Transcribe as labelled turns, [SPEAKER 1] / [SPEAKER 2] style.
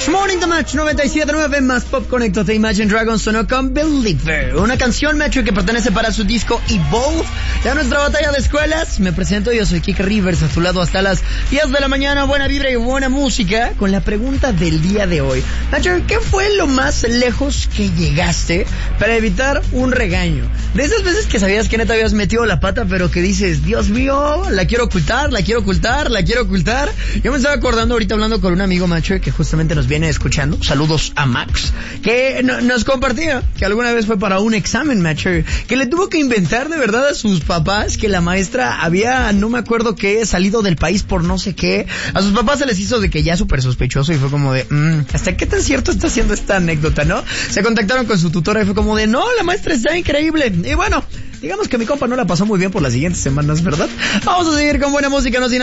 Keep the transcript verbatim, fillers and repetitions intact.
[SPEAKER 1] Match, Morning the Match noventa y siete punto nueve más Pop Connecto de Imagine Dragons sonó con Believer, una canción, Metro, que pertenece para su disco Evolve. Ya nuestra batalla de escuelas, me presento, yo soy Kike Rivers, a tu lado hasta las diez de la mañana, buena vibra y buena música, con la pregunta del día de hoy. Metro, ¿qué fue lo más lejos que llegaste para evitar un regaño? De esas veces que sabías que neta habías metido la pata, pero que dices, Dios mío, la quiero ocultar, la quiero ocultar, la quiero ocultar. Yo me estaba acordando ahorita hablando con un amigo, macho, que justamente nos viene escuchando. Saludos a Max, que no, nos compartía que alguna vez fue para un examen, macho, que le tuvo que inventar de verdad a sus papás que la maestra había, no me acuerdo qué, salido del país por no sé qué. A sus papás se les hizo de que ya súper sospechoso y fue como de, mmm, ¿hasta qué tan cierto está siendo esta anécdota, no? Se contactaron con su tutora y fue como de, no, la maestra está increíble. Y bueno, digamos que mi compa no la pasó muy bien por las siguientes semanas, ¿verdad? Vamos a seguir con buena música, no sin